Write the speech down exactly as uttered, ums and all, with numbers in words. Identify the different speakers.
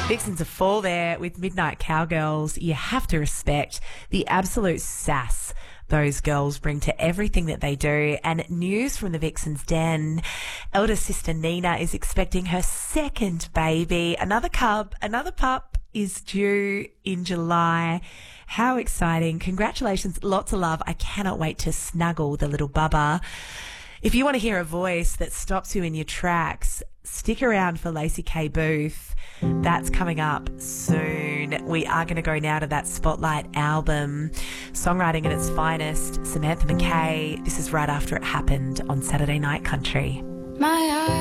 Speaker 1: Vixens of Fall there with Midnight Cowgirls. You have to respect the absolute sass those girls bring to everything that they do. And news from the Vixens Den. Elder sister Nina is expecting her second baby. Another cub, another pup is due in July. How exciting. Congratulations. Lots of love. I cannot wait to snuggle the little bubba. If you want to hear a voice that stops you in your tracks, stick around for Lacey K. Booth. That's coming up soon. We are going to go now to that Spotlight album, songwriting at its finest, Samantha McKay. This is right after it happened on Saturday Night Country.
Speaker 2: My eyes